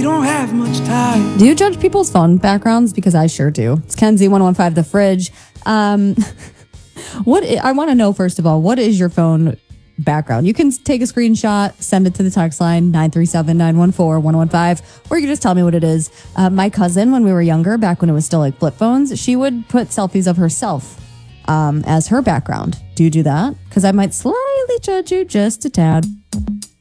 don't have much time. Do you judge people's phone backgrounds? Because I sure do. It's Kenzie 115 The Fridge. I want to know, first of all, what is your phone background? You can take a screenshot, send it to the text line 937-914-115, or you can just tell me what it is. My cousin, when we were younger, back when it was still like flip phones, she would put selfies of herself as her background. Do you do that? Because I might slightly judge you just a tad.